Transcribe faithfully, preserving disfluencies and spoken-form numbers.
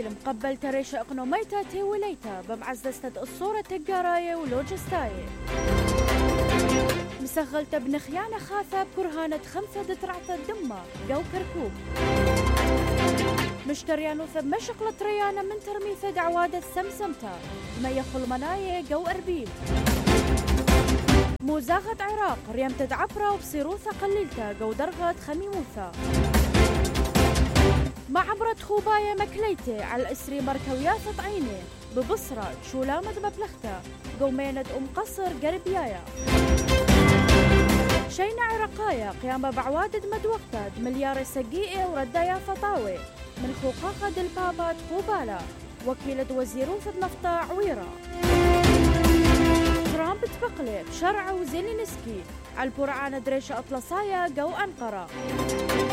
أربيل مقبل تريش إقنوميتا تي وليتا بمعززة الصورة تجاراية ولوجستاية مسغلت ابن خيانة خاثة بكرهانة خمسة دترعة الدمة جو كركوب مشتريانو ثب مشق لطريانة من ترميثة دعوادة سمسمتا ما يخل مناية جو أربيل موزاغة عراق ريمة عبرة وبصيروثة قليلتا جو درغة خميموثة ما عبرت خوباية مكليتي على الإسري مركويات عيني ببصرة شولامة مبلغتا قومينة أم قصر قربيايا شينا عراقايا قيامة بعوادد مدوقتاد مليار سقيئة وردايا فطاوي من خوقاقة دلبابات خوبالا وكيلة وزيروث النفطة عويرة ترامب تبقلي بشرع وزيلينسكي على البرعانة دريشة أطلسايا جو أنقرة